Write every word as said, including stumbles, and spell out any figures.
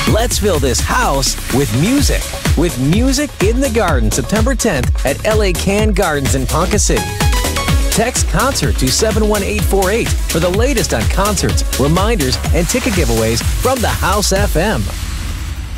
Let's fill this house with music. With Music in the Garden, September tenth at L A Can Gardens in Ponca City. Text CONCERT to seven one eight four eight for the latest on concerts, reminders, and ticket giveaways from the House F M.